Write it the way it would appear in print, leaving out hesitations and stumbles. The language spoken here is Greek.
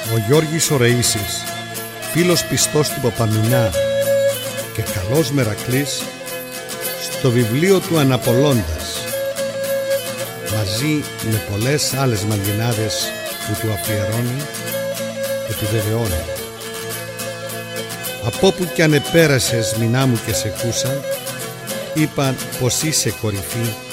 Ο Γιώργης ο Ρεΐσης, φίλος πιστός του Παπαμινά και καλός Μερακλής, στο βιβλίο του Αναπολώντας, μαζί με πολλές άλλες μαγκινάδες που του αφιερώνει, επιβεβαιώνει: από όπου κι αν επέρασες, μηνά μου, και σε κούσα, είπαν πως είσαι κορυφή